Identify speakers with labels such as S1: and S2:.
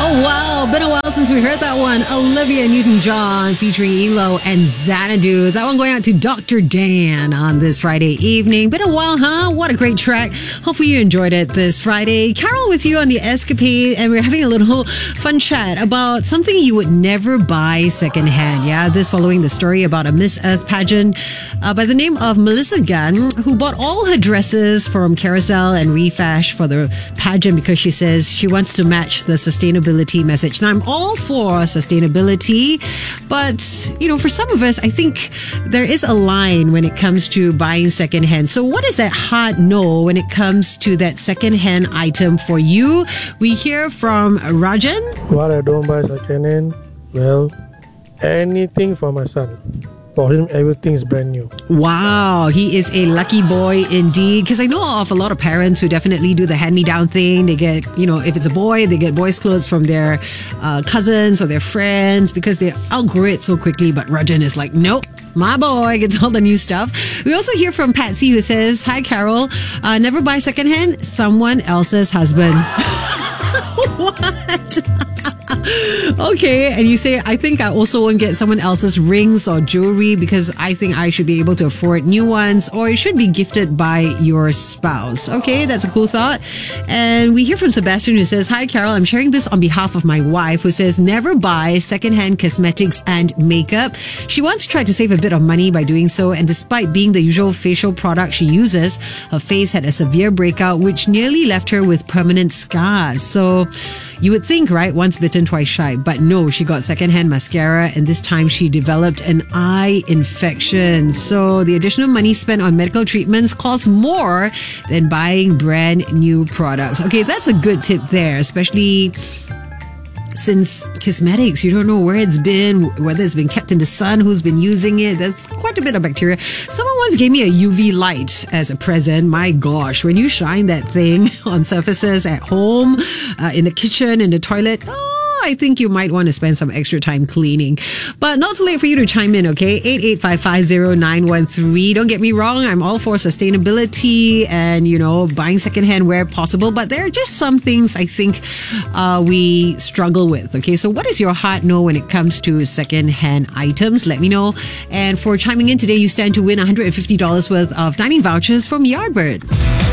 S1: Oh, wow. Been a while since we heard that one. Olivia Newton-John featuring ELO and Xanadu. That one going out to Dr. Dan on this Friday evening. Been a while, huh? What a great track. Hopefully you enjoyed it this Friday. Carol with you on the Escapade, and we're having a little fun chat about something you would never buy secondhand. Yeah, this following the story about a Miss Earth pageant by the name of Melissa Gunn, who bought all her dresses from Carousel and Refash for the pageant because she says she wants to match the sustainability message. Now, I'm all for sustainability, but, you know, for some of us, I think there is a line when it comes to buying secondhand. So what is that hard no when it comes to that secondhand item for you? We hear from Rajan.
S2: What I don't buy secondhand, well, anything for my son. For him, everything is brand new.
S1: Wow, he is a lucky boy indeed. Because I know of a lot of parents who definitely do the hand-me-down thing. They get, you know, if it's a boy, they get boys' clothes from their cousins or their friends because they outgrow it so quickly. But Rajan is like, nope. My boy gets all the new stuff. We also hear from Patsy who says, hi, Carol. Never buy secondhand. Someone else's husband. What? Okay, and you say, I think I also won't get someone else's rings or jewelry because I think I should be able to afford new ones, or it should be gifted by your spouse. Okay, that's a cool thought. And we hear from Sebastian who says, hi Carol, I'm sharing this on behalf of my wife who says never buy secondhand cosmetics and makeup. She once tried to save a bit of money by doing so, and despite being the usual facial product she uses, her face had a severe breakout which nearly left her with permanent scars. So you would think, right, once bitten, twice shy. But no, she got secondhand mascara, and this time she developed an eye infection. So the additional money spent on medical treatments cost more than buying brand new products. Okay, that's a good tip there, especially since cosmetics, you don't know where it's been, whether it's been kept in the sun, who's been using it. There's quite a bit of bacteria. Someone once gave me a UV light as a present. My gosh, when you shine that thing on surfaces at home, in the kitchen, in the toilet, I think you might want to spend some extra time cleaning. But not too late for you to chime in, okay? 88550 Don't get me wrong, I'm all for sustainability and, you know, buying secondhand where possible. But there are just some things I think we struggle with, okay? So what is your hard no when it comes to secondhand items? Let me know. And for chiming in today, you stand to win $150 worth of dining vouchers from Yardbird.